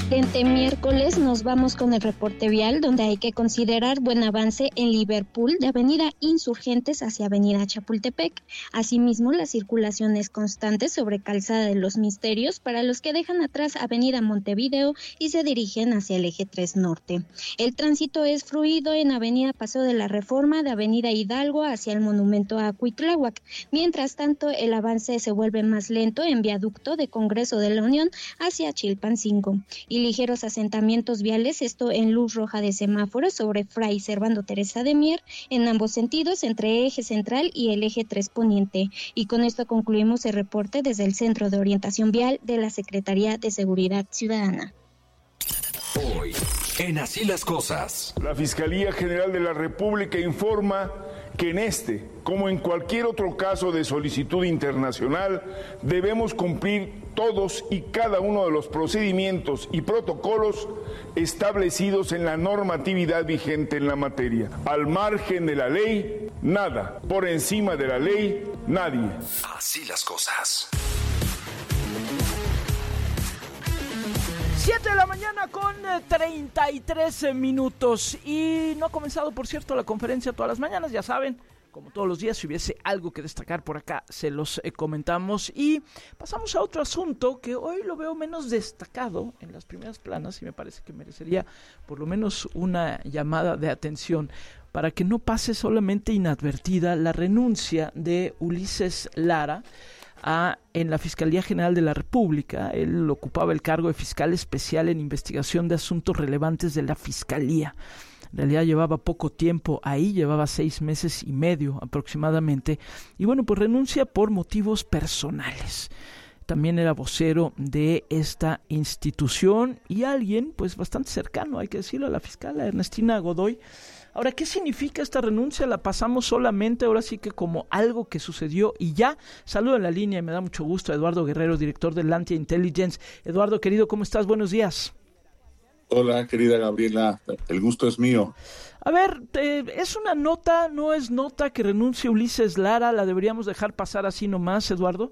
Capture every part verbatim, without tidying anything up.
Este miércoles nos vamos con el reporte vial, donde hay que considerar buen avance en Liverpool de Avenida Insurgentes hacia Avenida Chapultepec. Asimismo, la circulación es constante sobre Calzada de los Misterios para los que dejan atrás Avenida Montevideo y se dirigen hacia el eje tres Norte. El tránsito es fluido en Avenida Paseo de la Reforma de Avenida Hidalgo hacia el Monumento a Cuitláhuac. Mientras tanto, el avance se vuelve más lento en Viaducto de Congreso de la Unión hacia Chilpancingo. Y ligeros asentamientos viales, esto en luz roja de semáforo sobre Fray Servando Teresa de Mier, en ambos sentidos, entre eje central y el eje tres Poniente. Y con esto concluimos el reporte desde el Centro de Orientación Vial de la Secretaría de Seguridad Ciudadana. Hoy, en Así las Cosas. La Fiscalía General de la República informa que en este, como en cualquier otro caso de solicitud internacional, debemos cumplir todos y cada uno de los procedimientos y protocolos establecidos en la normatividad vigente en la materia. Al margen de la ley, nada. Por encima de la ley, nadie. Así las cosas. siete de la mañana con treinta y tres minutos y no ha comenzado, por cierto, la conferencia todas las mañanas, ya saben, como todos los días, si hubiese algo que destacar por acá, se los eh, comentamos y pasamos a otro asunto que hoy lo veo menos destacado en las primeras planas y me parece que merecería por lo menos una llamada de atención para que no pase solamente inadvertida la renuncia de Ulises Lara A, en la Fiscalía General de la República. Él ocupaba el cargo de fiscal especial en investigación de asuntos relevantes de la Fiscalía. En realidad llevaba poco tiempo ahí, llevaba seis meses y medio aproximadamente, y bueno, pues renuncia por motivos personales. También era vocero de esta institución y alguien pues bastante cercano, hay que decirlo, a la fiscal, a Ernestina Godoy. Ahora, ¿qué significa esta renuncia? La pasamos solamente, ahora sí que como algo que sucedió y ya. Saludo en la línea y me da mucho gusto a Eduardo Guerrero, director de Lantia Intelligence. Eduardo, querido, ¿cómo estás? Buenos días. Hola, querida Gabriela, el gusto es mío. A ver, eh, ¿es una nota, no es nota que renuncie Ulises Lara? ¿La deberíamos dejar pasar así nomás, Eduardo?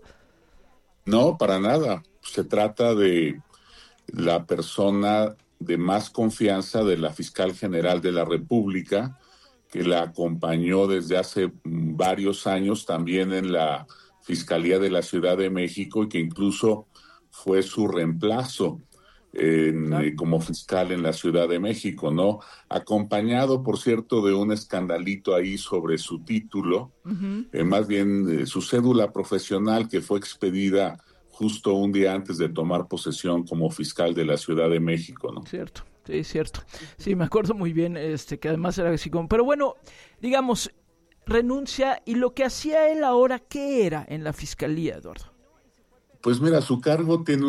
No, para nada. Se trata de la persona de más confianza de la Fiscal General de la República, que la acompañó desde hace varios años también en la Fiscalía de la Ciudad de México y que incluso fue su reemplazo en, eh, como fiscal en la Ciudad de México, ¿no? Acompañado, por cierto, de un escandalito ahí sobre su título, uh-huh. eh, más bien eh, su cédula profesional que fue expedida justo un día antes de tomar posesión como fiscal de la Ciudad de México, ¿no? Cierto, sí, cierto. Sí, me acuerdo muy bien, este, que además era así como... Pero bueno, digamos, renuncia, y lo que hacía él ahora, ¿qué era en la Fiscalía, Eduardo? Pues mira, su cargo tiene